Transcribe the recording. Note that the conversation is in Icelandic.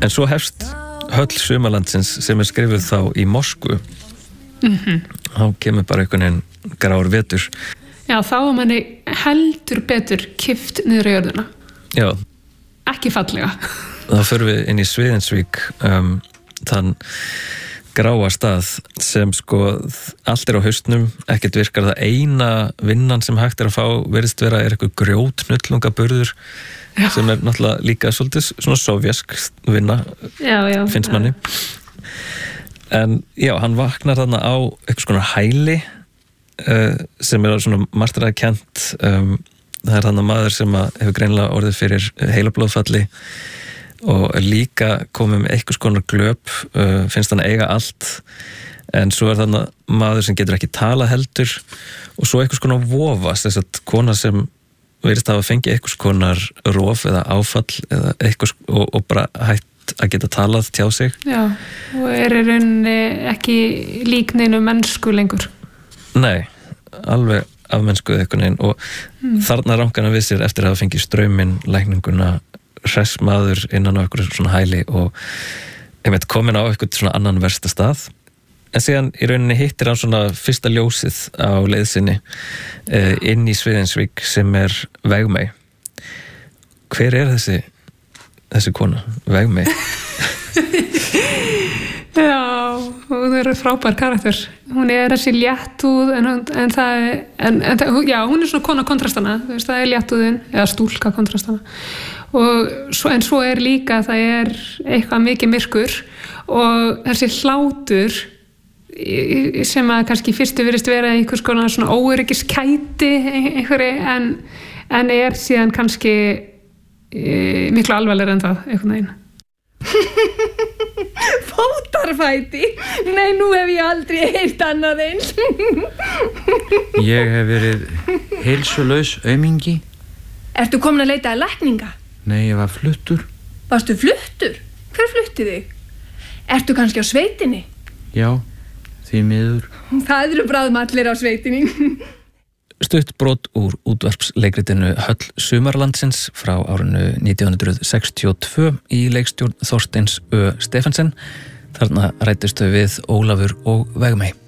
En svo hefst höll sumarlandsins sem skrifuð þá í Moskvu. Þá kemur bara einhvern veginn grár vetur. Já, þá manni heldur betur kippt niður í jörðina. Já. Ekki fallega. Þá förum við inn í Sviðensvík, þann gráa stað sem allt á haustnum, ekkert virkar. Það eina vinnan sem hægt að fá virðist vera eitthvað grjótnullungaburður sem náttúrulega líka svolítið svona sovjask vinna, finnst manni. En já, hann vaknar þarna á eitthvað svona hæli sem svona martraðkennt. Það þarna maður sem hefur greinilega orðið fyrir heilablóðfalli og líka komið með eitthvað konar glöp, finnst hann eiga allt, en svo þarna maður sem getur ekki talað heldur og svo eitthvað konar vofa, þess að kona sem virðist hafa fengið eitthvað konar rof eða áfall eða eitthvað og bara hætt að geta talað, tjá sig. Já, og í rauninni ekki lík neinu mennsku lengur. Nei, alveg afmennskuð eitthvað neginn og þarna rangar hann við sér eftir að hafa fengið strauminn, lækninguna, hress maður innan á eitthvað svona hæli og komin á eitthvað svona annan versta stað. En síðan í rauninni hittir hann svona fyrsta ljósið á leiðsinni inn í Sviðensvík sem Vegmey. Hver þessi kona? Vegmey? Já, hún frábær karakter. Hún þessi léttúð já, hún svona kona kontrastana, það léttúðin eða stúlka kontrastana. En svo líka það eitthvað mikið myrkur og þessi hlátur sem að kannski fyrstu virðist vera einhvers konar svona óöryggiskæti einhverju en síðan kannski miklu alvarlegri en það einhvern veginn. Fótarfæti? Nei, nú hef ég aldrei heyrt annað eins. Ég hef verið heilsulaus aumingi. Ertu komin að leita að lækninga? Nei, ég var fluttur. Varstu fluttur? Hver flutti þig? Ertu kannski á sveitinni? Já, því miður. Það eru bráðum allir á sveitinni. Stutt brot úr útvarpsleikritinu Höll sumarlandsins frá árinu 1962 í leikstjórn Þorsteins Ö. Stephensen. Þarna ræddust þau við Ólafur og Vegmey.